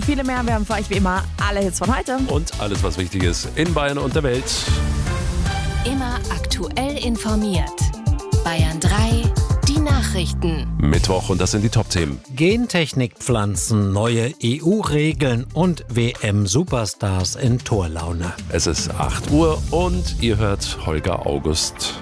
Viele mehr. Wir haben für euch wie immer alle Hits von heute. Und alles, was wichtig ist in Bayern und der Welt. Immer aktuell informiert. Bayern 3, die Nachrichten. Mittwoch und das sind die Top-Themen. Gentechnikpflanzen, neue EU-Regeln und WM-Superstars in Torlaune. Es ist 8 Uhr und ihr hört Holger August.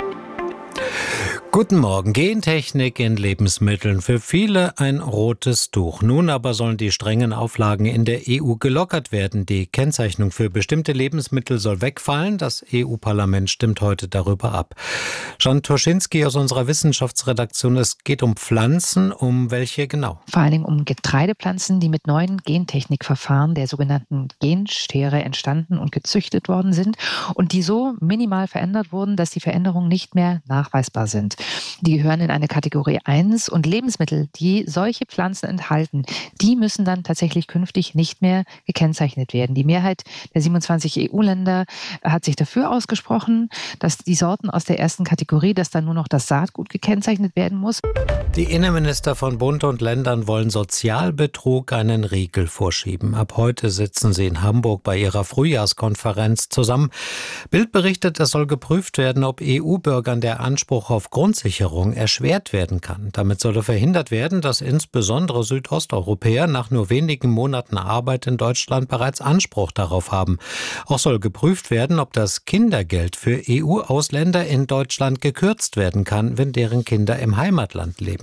Guten Morgen. Gentechnik in Lebensmitteln. Für viele ein rotes Tuch. Nun aber sollen die strengen Auflagen in der EU gelockert werden. Die Kennzeichnung für bestimmte Lebensmittel soll wegfallen. Das EU-Parlament stimmt heute darüber ab. Jan Toschinski aus unserer Wissenschaftsredaktion. Es geht um Pflanzen. Um welche genau? Vor allen Dingen um Getreidepflanzen, die mit neuen Gentechnikverfahren der sogenannten Genschere entstanden und gezüchtet worden sind und die so minimal verändert wurden, dass die Veränderungen nicht mehr nachweisbar sind. Die gehören in eine Kategorie 1 und Lebensmittel, die solche Pflanzen enthalten, die müssen dann tatsächlich künftig nicht mehr gekennzeichnet werden. Die Mehrheit der 27 EU-Länder hat sich dafür ausgesprochen, dass die Sorten aus der ersten Kategorie, dass dann nur noch das Saatgut gekennzeichnet werden muss. Die Innenminister von Bund und Ländern wollen Sozialbetrug einen Riegel vorschieben. Ab heute sitzen sie in Hamburg bei ihrer Frühjahrskonferenz zusammen. Bild berichtet, es soll geprüft werden, ob EU-Bürgern der Anspruch auf Grundsicherung erschwert werden kann. Damit solle verhindert werden, dass insbesondere Südosteuropäer nach nur wenigen Monaten Arbeit in Deutschland bereits Anspruch darauf haben. Auch soll geprüft werden, ob das Kindergeld für EU-Ausländer in Deutschland gekürzt werden kann, wenn deren Kinder im Heimatland leben.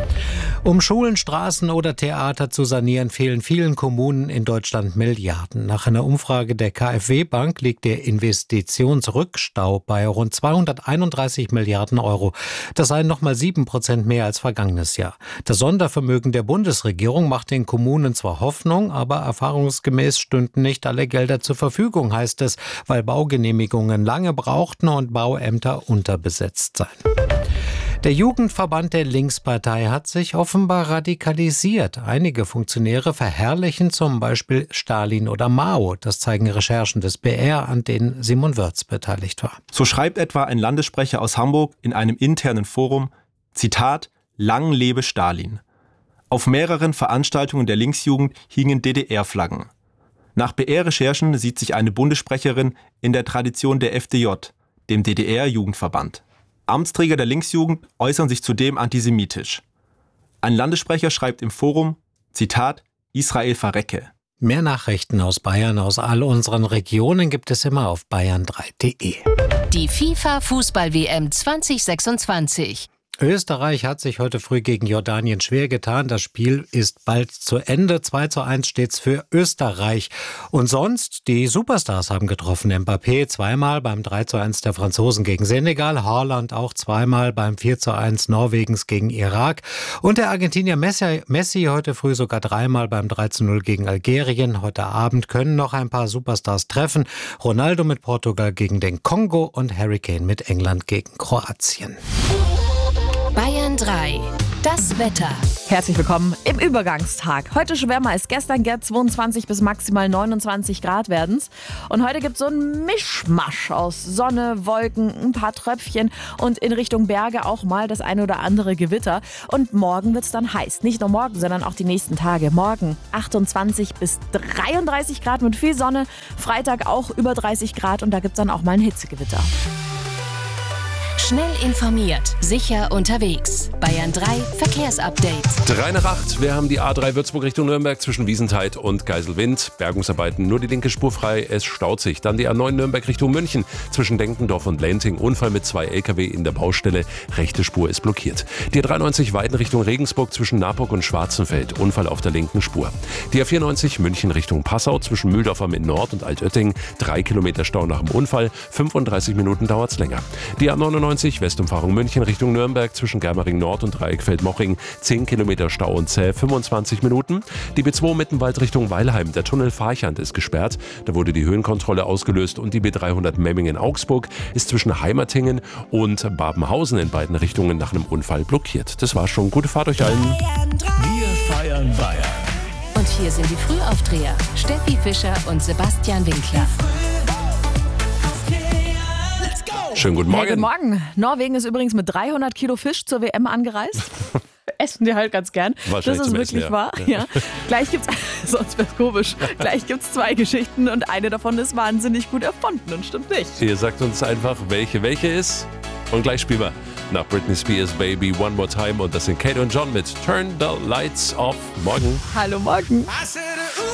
Um Schulen, Straßen oder Theater zu sanieren, fehlen vielen Kommunen in Deutschland Milliarden. Nach einer Umfrage der KfW-Bank liegt der Investitionsrückstau bei rund 231 Milliarden Euro. Das seien nochmal 7% mehr als vergangenes Jahr. Das Sondervermögen der Bundesregierung macht den Kommunen zwar Hoffnung, aber erfahrungsgemäß stünden nicht alle Gelder zur Verfügung, heißt es, weil Baugenehmigungen lange brauchten und Bauämter unterbesetzt seien. Der Jugendverband der Linkspartei hat sich offenbar radikalisiert. Einige Funktionäre verherrlichen zum Beispiel Stalin oder Mao. Das zeigen Recherchen des BR, an denen Simon Wörz beteiligt war. So schreibt etwa ein Landessprecher aus Hamburg in einem internen Forum, Zitat, Lang lebe Stalin. Auf mehreren Veranstaltungen der Linksjugend hingen DDR-Flaggen. Nach BR-Recherchen sieht sich eine Bundessprecherin in der Tradition der FDJ, dem DDR-Jugendverband. Amtsträger der Linksjugend äußern sich zudem antisemitisch. Ein Landessprecher schreibt im Forum, Zitat, Israel verrecke. Mehr Nachrichten aus Bayern, aus all unseren Regionen gibt es immer auf bayern3.de. Die FIFA-Fußball-WM 2026. Österreich hat sich heute früh gegen Jordanien schwer getan. Das Spiel ist bald zu Ende. 2:1 steht's für Österreich. Und sonst, die Superstars haben getroffen. Mbappé zweimal beim 3:1 der Franzosen gegen Senegal. Haaland auch zweimal beim 4:1 Norwegens gegen Irak. Und der Argentinier Messi heute früh sogar dreimal beim 3:0 gegen Algerien. Heute Abend können noch ein paar Superstars treffen. Ronaldo mit Portugal gegen den Kongo und Harry Kane mit England gegen Kroatien. Bayern 3, das Wetter. Herzlich willkommen im Übergangstag. Heute schon wärmer als gestern, 22 bis maximal 29 Grad werden's. Und heute gibt's so einen Mischmasch aus Sonne, Wolken, ein paar Tröpfchen und in Richtung Berge auch mal das ein oder andere Gewitter. Und morgen wird's dann heiß. Nicht nur morgen, sondern auch die nächsten Tage. Morgen 28 bis 33 Grad mit viel Sonne. Freitag auch über 30 Grad und da gibt's dann auch mal ein Hitzegewitter. Schnell informiert, sicher unterwegs. Bayern 3 Verkehrsupdate. 3 nach 8. Wir haben die A3 Würzburg Richtung Nürnberg zwischen Wiesenthal und Geiselwind. Bergungsarbeiten, nur die linke Spur frei. Es staut sich. Dann die A9 Nürnberg Richtung München zwischen Denkendorf und Lenting. Unfall mit 2 LKW in der Baustelle. Rechte Spur ist blockiert. Die A93 Weiden Richtung Regensburg zwischen Naburg und Schwarzenfeld. Unfall auf der linken Spur. Die A94 München Richtung Passau zwischen Mühldorf am Nord und Altötting. 3 Kilometer Stau nach dem Unfall. 35 Minuten dauert's länger. Die A99 Westumfahrung München Richtung Nürnberg zwischen Germering Nord und Dreieckfeld-Moching 10 Kilometer Stau und zäh 25 Minuten. Die B2 Mittenwald Richtung Weilheim, der Tunnel Farchand ist gesperrt. Da wurde die Höhenkontrolle ausgelöst und die B300 Memmingen-Augsburg ist zwischen Heimertingen und Babenhausen in beiden Richtungen nach einem Unfall blockiert. Das war schon. Gute Fahrt euch allen. Wir feiern Bayern. Und hier sind die Frühaufdreher. Steffi Fischer und Sebastian Winkler. Schönen guten Morgen. Hey, guten Morgen. Norwegen ist übrigens mit 300 Kilo Fisch zur WM angereist. essen die halt ganz gern. Wahrscheinlich das ist zum wirklich Essen, wahr. Ja. Gleich gibt's, sonst wär's komisch. Gleich gibt's 2 Geschichten und eine davon ist wahnsinnig gut erfunden und stimmt nicht. Ihr sagt uns einfach, welche ist. Und gleich spielen wir nach Britney Spears Baby One More Time. Und das sind Kate und John mit Turn the Lights Off. Morgen. Hallo, morgen.